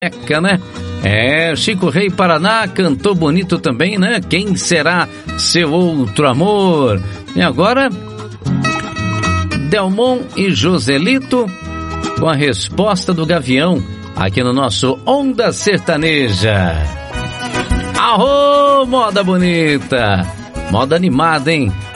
né? Chico Rei Paraná cantou bonito também, né? Quem será seu outro amor? E agora, Delmon e Joselito com a resposta do Gavião aqui no nosso Onda Sertaneja. Arô, moda bonita, moda animada, hein?